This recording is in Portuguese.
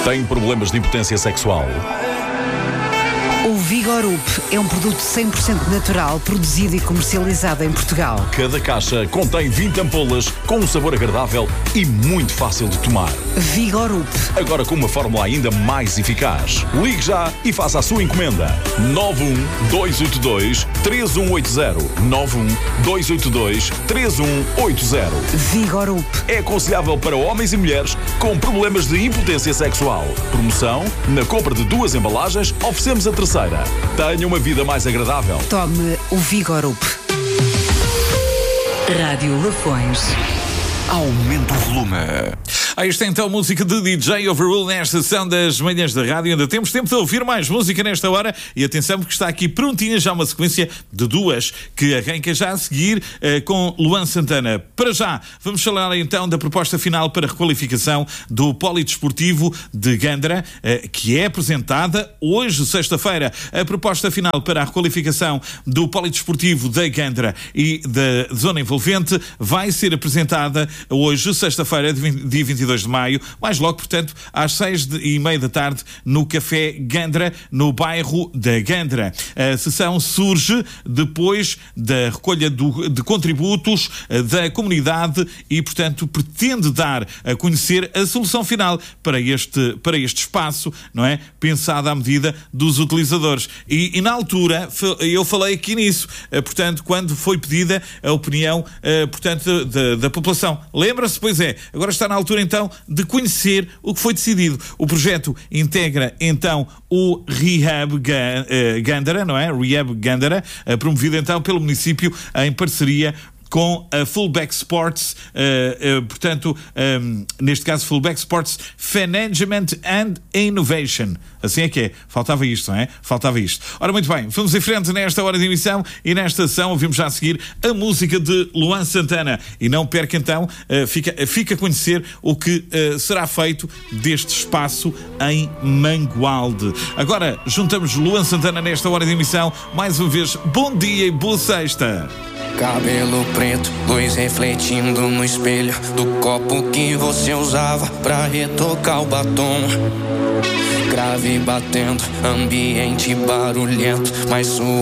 Tem problemas de impotência sexual? O Vigorup é um produto 100% natural, produzido e comercializado em Portugal. Cada caixa contém 20 ampolas com um sabor agradável e muito fácil de tomar. Vigorup. Agora com uma fórmula ainda mais eficaz. Ligue já e faça a sua encomenda. 91282-3180. 91282-3180. Vigorup. É aconselhável para homens e mulheres com problemas de impotência sexual. Promoção: na compra de 2 embalagens, oferecemos a terceira. Tenha uma vida mais agradável. Tome o Vigorup. Rádio Lafões. Aumenta o volume. Aí está então a música de DJ Overrule nesta sessão das manhãs da rádio. Ainda temos tempo de ouvir mais música nesta hora. E atenção, porque está aqui prontinha já uma sequência de 2 que arranca já a seguir com Luan Santana. Para já, vamos falar então da proposta final para a requalificação do Polidesportivo de Gandra, que é apresentada hoje, sexta-feira. A proposta final para a requalificação do Polidesportivo de Gandra e da zona envolvente vai ser apresentada hoje, sexta-feira, dia 22 de maio, mais logo, portanto, às 6h30 da tarde, no Café Gandra, no bairro da Gandra. A sessão surge depois da recolha de contributos da comunidade e, portanto, pretende dar a conhecer a solução final para este espaço, não é? Pensada à medida dos utilizadores. E na altura, eu falei aqui nisso, portanto, quando foi pedida a opinião, portanto, da população. Lembra-se? Pois é. Agora está na altura, então, de conhecer o que foi decidido. O projeto integra, então, o Rehab Gandara, não é? Rehab Gandara, promovido, então, pelo município em parceria com a Fullback Sports, portanto, neste caso, Fullback Sports Management and Innovation. Assim é que é. Faltava isto, não é? Faltava isto. Ora, muito bem, vamos em frente nesta hora de emissão e nesta ação ouvimos já a seguir a música de Luan Santana. E não perca, então, fica a conhecer o que será feito deste espaço em Mangualde. Agora, juntamos Luan Santana nesta hora de emissão. Mais uma vez, bom dia e boa sexta. Cabelo preto, luz refletindo no espelho do copo que você usava pra retocar o batom. Grave batendo, ambiente barulhento, mas sua